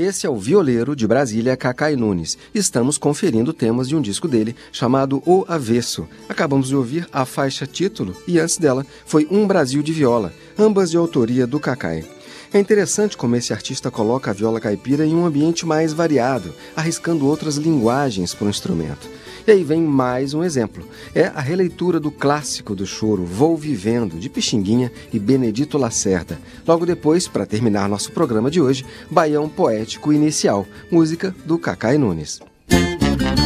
Esse é o violeiro de Brasília, Cacai Nunes. Estamos conferindo temas de um disco dele, chamado O Avesso. Acabamos de ouvir a faixa título e antes dela foi Um Brasil de Viola, ambas de autoria do Cacai. É interessante como esse artista coloca a viola caipira em um ambiente mais variado, arriscando outras linguagens para o instrumento. E aí vem mais um exemplo. É a releitura do clássico do choro Vou Vivendo, de Pixinguinha e Benedito Lacerda. Logo depois, para terminar nosso programa de hoje, Baião Poético Inicial, música do Cacai Nunes.